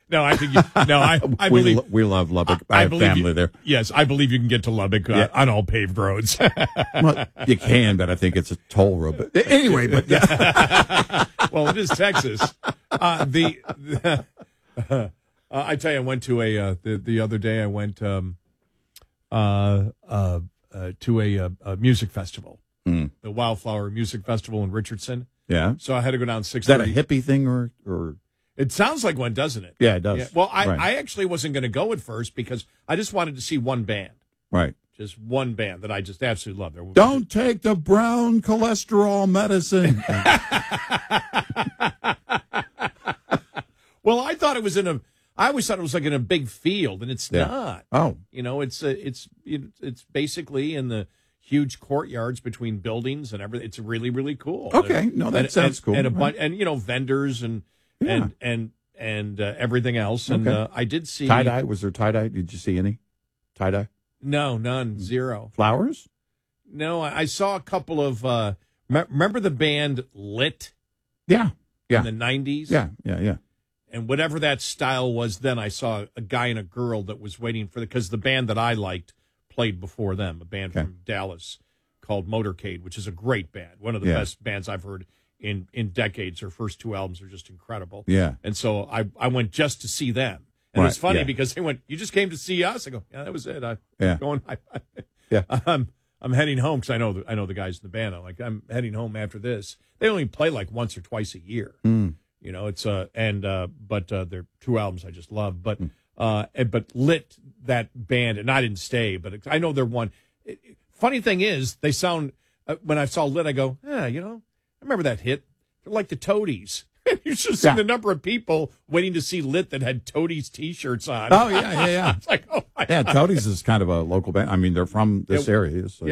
No, I think I believe we love Lubbock. I have family there. Yes, I believe you can get to Lubbock on all paved roads. Well, you can, but I think it's a toll road. But anyway, but yeah. Well, it is Texas. I tell you, I went to the other day. I went to a music festival, the Wildflower Music Festival in Richardson. Yeah. So I had to go down 6:30. Is that a hippie thing or? It sounds like one, doesn't it? Yeah, it does. Yeah. Well, Right. I actually wasn't going to go at first because I just wanted to see one band. Right. Just one band that I just absolutely love. Don't take the brown cholesterol medicine. Well, I thought it was I always thought it was like in a big field, and it's not. Oh. It's basically in the huge courtyards between buildings and everything. It's really, really cool. Okay. No, that sounds cool. And right. vendors and everything else. And Okay. I did see Tie-dye. Was there tie-dye? Did you see any tie-dye? No, none, zero. Flowers? No, I saw a couple of. Remember the band Lit? Yeah. Yeah. In the 90s? Yeah. And whatever that style was then, I saw a guy and a girl that was waiting for because the band that I liked played before them, a band from Dallas called Motorcade, which is a great band, one of the best bands I've heard in decades. Their first two albums are just incredible. Yeah. And so I went just to see them. And it's funny because they went, "You just came to see us?" I go, "Yeah, that was it." I'm heading home because I know the guys in the band. I'm heading home after this. They only play like once or twice a year. You know, it's but their two albums I just love. But Lit, that band, and I didn't stay, but I know they're one. Funny thing is, they sound when I saw Lit, I go, I remember that hit. They're like the Toadies. You should see the number of people waiting to see Lit that had Toadies T-shirts on. Oh yeah. It's like, oh my God. Toadies is kind of a local band. I mean, they're from this area. So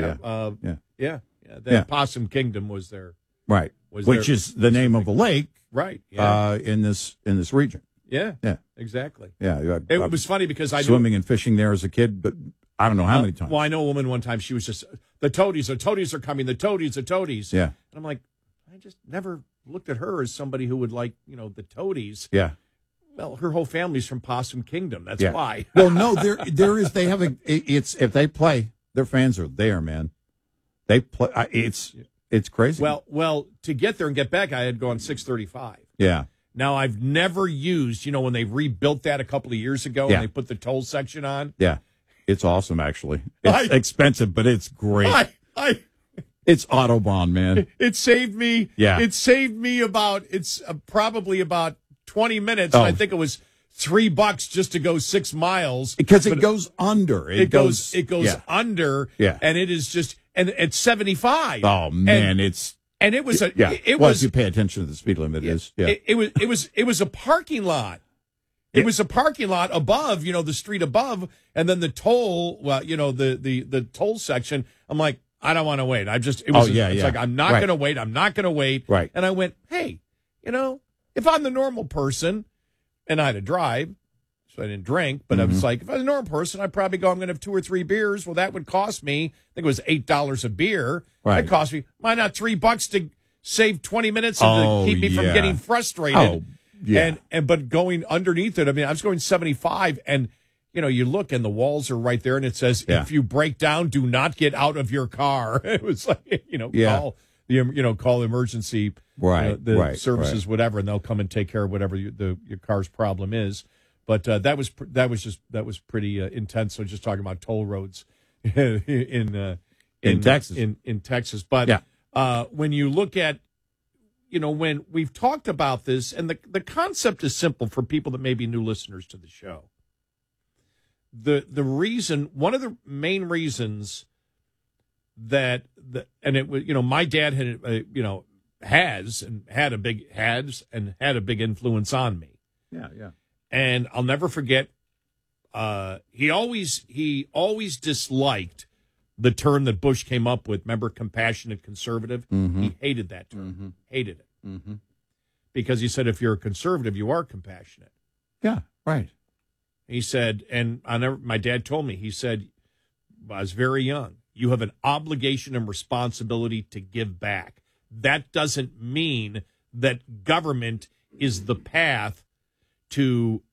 Possum Kingdom was there. Right. Which is the name of a lake. Right. Yeah. In this region. Yeah. Yeah. Exactly. Yeah. It was funny because I swimming and fishing there as a kid, but I don't know how many times. Well, I know a woman one time. She was just the Toadies are coming. The Toadies. Yeah. And I'm like, I just never looked at her as somebody who would like the Toadies. Yeah. Well, her whole family's from Possum Kingdom. That's why. Well, no, there is. They have it's if they play, their fans are there, man. They play. It's crazy. Well, to get there and get back, I had gone 6:35. Yeah. Now I've never used, when they rebuilt that a couple of years ago and they put the toll section on. Yeah, it's awesome. Actually, it's expensive, but it's great. It's Autobahn, man. It saved me. Yeah, it saved me probably about 20 minutes. And I think it was $3 just to go 6 miles because it goes under. It goes under. Yeah, and it is just. And it's 75. Oh man, it was if you pay attention to the speed limit, it was a parking lot. It was a parking lot above, the street above, and then the toll. Well, the toll section. I'm like, I don't want to wait. It's like I'm not going to wait. I'm not going to wait. Right. And I went, hey, if I'm the normal person, and I had to drive. So I didn't drink, but I was like, if I was a normal person, I'd probably go, I'm going to have 2 or 3 beers. Well, that would cost me, I think it was $8 a beer. Right. That cost me, why not $3 to save 20 minutes and to keep me from getting frustrated? Oh, yeah. But going underneath it, I mean, I was going 75 and, you look and the walls are right there and it says, if you break down, do not get out of your car. It was like, call the emergency, services, whatever, and they'll come and take care of whatever your car's problem is. But that was pretty intense. So just talking about toll roads in Texas. In Texas. But when you look at, when we've talked about this, and the concept is simple for people that may be new listeners to the show. The reason, one of the main reasons and it was, my dad had, had a big influence on me. Yeah, yeah. And I'll never forget, he always disliked the term that Bush came up with. Remember, compassionate conservative? Mm-hmm. He hated that term. Mm-hmm. Hated it. Mm-hmm. Because he said, if you're a conservative, you are compassionate. Yeah, right. He said, and my dad told me, he said, I was very young, you have an obligation and responsibility to give back. That doesn't mean that government is the path to